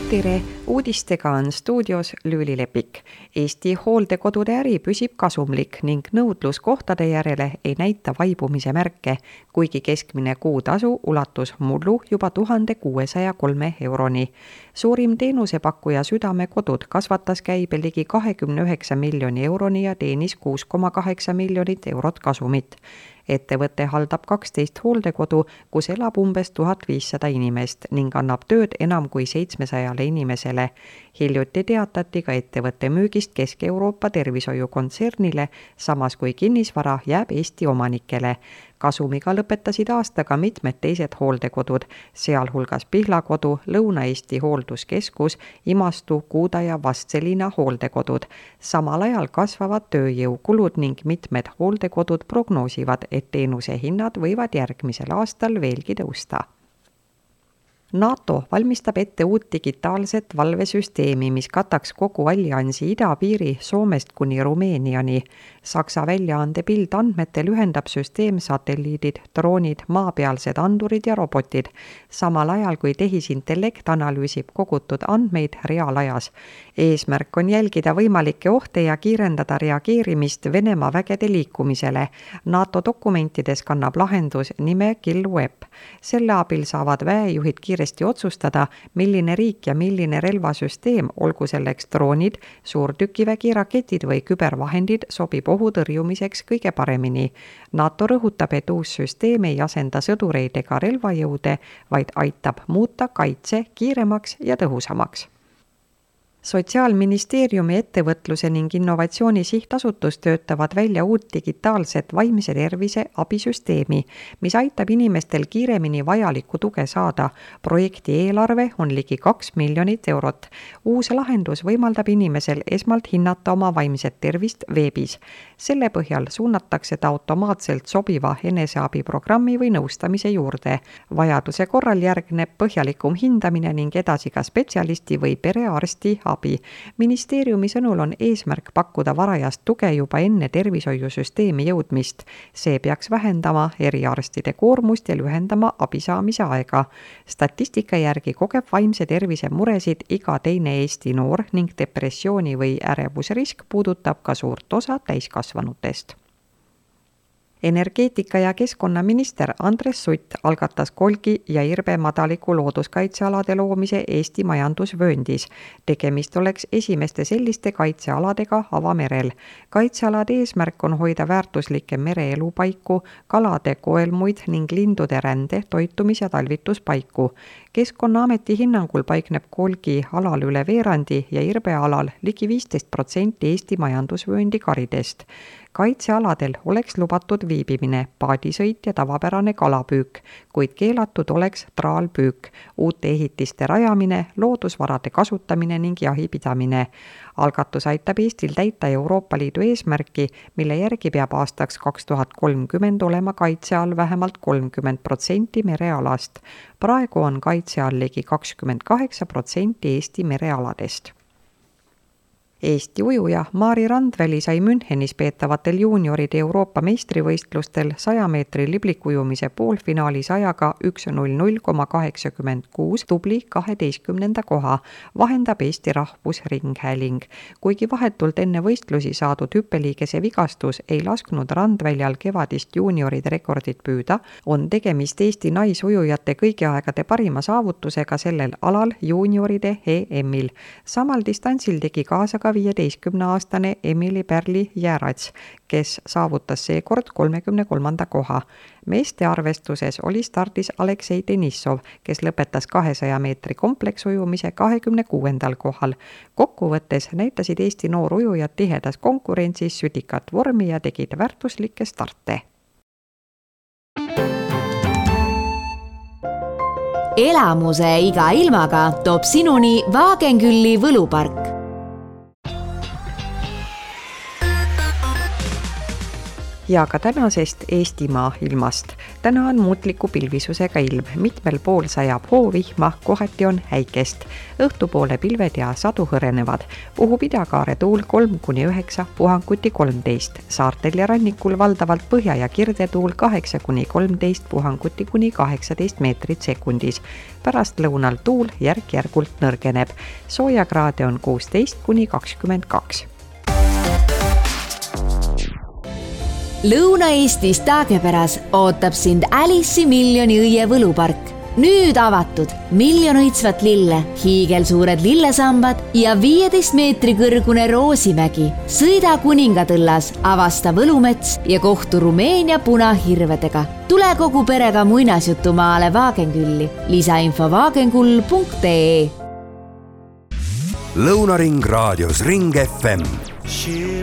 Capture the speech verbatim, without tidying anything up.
tere, uudistega on stuudios Lüüli Lepik. Eesti hooldekodude äri püsib kasumlik ning nõudlus kohtade järele ei näita vaibumise märke, kuigi keskmine kuutasu ulatus mullu juba tuhande kuuesaja kolme euroni. Suurim teenusepakkuja Südamekodud kasvatas käibe ligi kahekümne üheksa miljoni euroni ja teenis kuus koma kaheksa miljonit eurot kasumit. Ettevõte haldab kaksteist hooldekodu, kus elab umbes tuhat viissada inimest ning annab tööd enam kui seitsmesajale inimesele. Hiljuti teatati ka ettevõtte müügist Kesk-Euroopa tervishoiukontsernile, samas kui kinnisvara jääb Eesti omanikele. Kasumiga lõpetasid aastaga mitmed teised hooldekodud, sealhulgas Pihlakodu, Lõuna-Eesti hoolduskeskus, Imastu, Kuuda ja Vastselina hooldekodud. Samal ajal kasvavad tööjõukulud ning mitmed hooldekodud prognoosivad, et teenuse hinnad võivad järgmisel aastal veelgi tõusta. NATO valmistab ette uut digitaalset valvesüsteemi, mis kataks kogu alliansi idapiiri Soomest kuni Rumeeniani. Saksa väljaande Bild andmetel ühendab süsteem satelliidid, droonid, maapealsed andurid ja robotid, samal ajal kui tehisintellekt analüüsib kogutud andmeid reaalajas. Eesmärk on jälgida võimalikke ohte ja kiirendada reageerimist Venemaa vägede liikumisele. NATO dokumentides kannab lahendus nime KillWeb. Selle abil saavad väejuhid kiiresti otsustada, milline riik ja milline relvasüsteem, olgu selleks droonid, suurtükivägi, raketid või kübervahendid, sobib ohu tõrjumiseks kõige paremini. NATO rõhutab, et uus süsteem ei asenda sõdureid ega relvajõude, vaid aitab muuta kaitse kiiremaks ja tõhusamaks. Sotsiaalministeeriumi ettevõtluse ning innovatsiooni sihtasutus töötavad välja uut digitaalset vaimse tervise abisüsteemi, mis aitab inimestel kiiremini vajalikku tuge saada. Projekti eelarve on ligi kaks miljonit eurot. Uus lahendus võimaldab inimesel esmalt hinnata oma vaimset tervist veebis. Selle põhjal suunatakse ta automaatselt sobiva eneseabiprogrammi või nõustamise juurde. Vajaduse korral järgneb põhjalikum hindamine ning edasi ka spetsialisti või perearsti abi. Ministeeriumi sõnul on eesmärk pakkuda varajast tuge juba enne tervishoiusüsteemi jõudmist. See peaks vähendama eriarstide koormust ja lühendama abisaamise aega. Statistika järgi kogeb vaimse tervise muresid iga teine Eesti noor ning depressiooni või ärevusrisk puudutab ka suurt osa täiskasvanutest. Energeetika- ja keskkonnaminister Andres Sutt algatas Kolgi ja Irbe madaliku looduskaitsealade loomise Eesti majandusvööndis. Tegemist oleks esimeste selliste kaitsealadega avamerel. Kaitsealade eesmärk on hoida väärtuslikke mereelupaiku, kalade koelmuid ning lindude rände, toitumis- ja talvituspaiku. Keskkonnaameti hinnangul paikneb Kolgi alal üle veerandi ja Irbe alal ligi viisteist protsenti Eesti majandusvööndi karidest. Kaitsealadel oleks lubatud viibimine, paadisõit ja tavapärane kalapüük, kuid keelatud oleks traalpüük, uute ehitiste rajamine, loodusvarade kasutamine ning jahipidamine. Algatus aitab Eestil täita Euroopa Liidu eesmärki, mille järgi peab aastaks kaks tuhat kolmkümmend olema kaitse all vähemalt kolmkümmend protsenti merealast. Praegu on kaitse all ligi kakskümmend kaheksa protsenti Eesti merealadest. Eesti ujuja Maari Randväli sai Münchenis peetavatel juunioride Euroopa meistrivõistlustel saja meetri liblikujumise poolfinaalis ajaga üks null null koma kaheksakümmend kuus tubli kaheteistkümnenda koha, vahendab Eesti Rahvusringhääling. Kuigi vahetult enne võistlusi saadud hüppeliigese vigastus ei lasknud Randväljal kevadist juunioride rekordit püüda, on tegemist Eesti naisujujate kõigi aegade parima saavutusega sellel alal juunioride E M-il. Samal distantsil tegi kaasa ka viieteistkümneaastane Emily Perli Järats, kes saavutas seekord kolmekümne kolmanda koha. Meeste arvestuses oli stardis Aleksei Denissov, kes lõpetas kahesaja meetri kompleksujumise kahekümne kuuendal kohal. Kokkuvõttes näitasid Eesti noorujujad tihedas konkurentsis südikat vormi ja tegid väärtuslikke starte. Elamuse iga ilmaga toob sinuni Vaagenkülli võlupark. ja ka tänasest Eestimaa ilmast. Täna on muutliku pilvisusega ilm, mitmel pool sajab hoovihma, kohati on häikest. Õhtupoole pilved ja sadu hõrenevad. Puhub idakaare tuul kolm kuni üheksa, puhanguti kolmteist. Saartel ja rannikul valdavalt põhja- ja kirdetuul kaheksa kuni kolmteist, puhanguti kuni kaheksateist meetrit sekundis. Pärast lõunal tuul järk-järgult nõrgeneb. Soojakraade on kuusteist kuni kakskümmend kaks. Lõuna-Eestis Taagneperas ootab sind Alice'i miljoni õie võlupark. Nüüd avatud miljon õitsvat lille, hiigelsuured lillesambad ja viieteist meetri kõrgune Roosimägi. Sõida Kuningatõllas, avasta Võlumets ja kohtu Rumeenia punahirvedega. Tule kogu perega muinasjutumaale Vaagenkülli. Lisainfo vaagenkull punkt ee. Lõunaring raadios Ring F M.